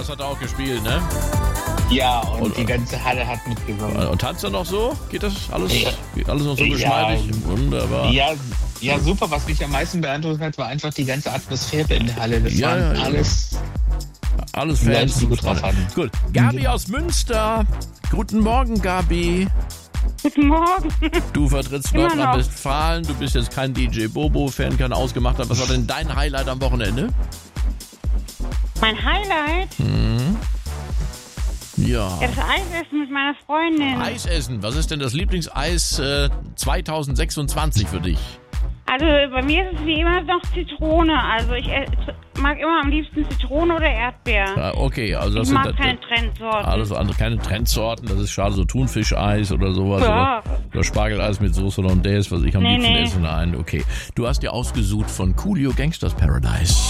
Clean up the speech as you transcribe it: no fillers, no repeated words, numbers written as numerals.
hat er auch gespielt, ne? Ja, und die ganze Halle hat mitgesungen. Und tanzt er noch so? Geht das alles? Ja. Geht alles noch so Ja. geschmeidig? Wunderbar. Ja, super. Was mich am meisten beeindruckt hat, war einfach die ganze Atmosphäre in der Halle. Das Ja, waren ja. alles Fans, Leute, die gut drauf hatten. Gut. Gabi aus Münster. Guten Morgen, Gabi. Guten Morgen. Du vertrittst Immer Nordrhein-Westfalen. Du bist jetzt kein DJ Bobo-Fan, kein Ausgemachter. Was war denn dein Highlight am Wochenende? Mein Highlight? Ja. Das Eisessen mit meiner Freundin. Eisessen. Was ist denn das Lieblingseis 2026 für dich? Also bei mir ist es wie immer noch Zitrone. Also ich mag immer am liebsten Zitrone oder Erdbeer. Ja, okay, also das Ich mag sind keine Trendsorten. alles andere, keine Trendsorten. Das ist schade, so Thunfischeis oder sowas. Ja. Oder Spargeleis mit Soße Hollandaise, was ich am liebsten Nee. esse. Nein, okay. Du hast dir ausgesucht von Coolio Gangsters Paradise.